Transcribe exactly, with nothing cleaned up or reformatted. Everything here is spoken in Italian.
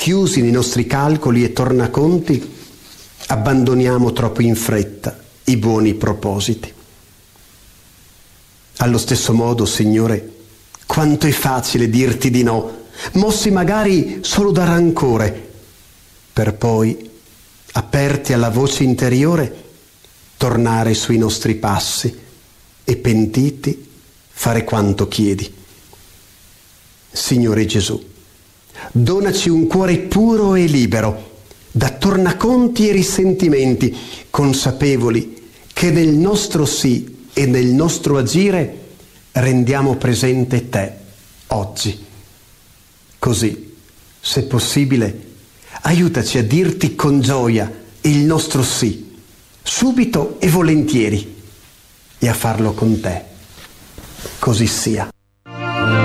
chiusi nei nostri calcoli e tornaconti, abbandoniamo troppo in fretta i buoni propositi. Allo stesso modo, Signore, quanto è facile dirti di no, mossi magari solo da rancore, per poi, aperti alla voce interiore, tornare sui nostri passi e pentiti fare quanto chiedi. Signore Gesù, donaci un cuore puro e libero da tornaconti e risentimenti, consapevoli che nel nostro sì e nel nostro agire rendiamo presente te oggi. Così, se possibile, aiutaci a dirti con gioia il nostro sì, subito e volentieri, e a farlo con te. Così sia.